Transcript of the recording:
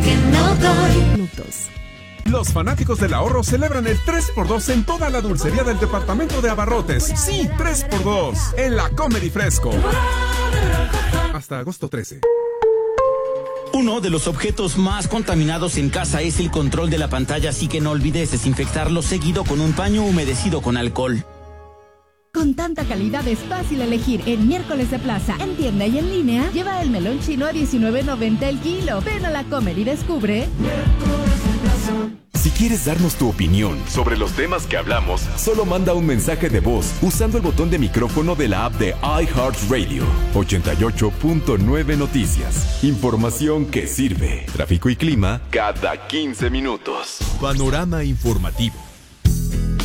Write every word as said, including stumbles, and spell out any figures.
que no doy. Minutos. Los fanáticos del ahorro celebran el tres por dos en toda la dulcería del departamento de abarrotes. Sí, tres por dos en la Comedy Fresco. Hasta agosto trece. Uno de los objetos más contaminados en casa es el control de la pantalla, así que no olvides desinfectarlo seguido con un paño humedecido con alcohol. Con tanta calidad es fácil elegir. En Miércoles de Plaza, en tienda y en línea, lleva el melón chino a diecinueve noventa el kilo. Ven a la Comer y descubre. Si quieres darnos tu opinión sobre los temas que hablamos, solo manda un mensaje de voz usando el botón de micrófono de la app de iHeartRadio. ochenta y ocho punto nueve Noticias. Información que sirve. Tráfico y clima cada quince minutos. Panorama informativo.